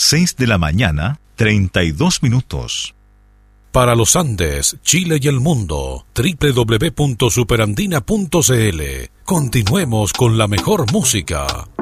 6 de la mañana, 32 minutos. Para los Andes, Chile y el mundo, www.superandina.cl. Continuemos con la mejor música.